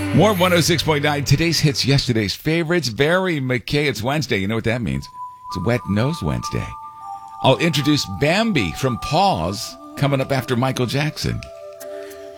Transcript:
More 106.9. Today's hits, yesterday's favorites. Barry McKay. It's Wednesday. You know what that means? It's Wet Nose Wednesday. I'll introduce Bambi from Pause coming up after Michael Jackson.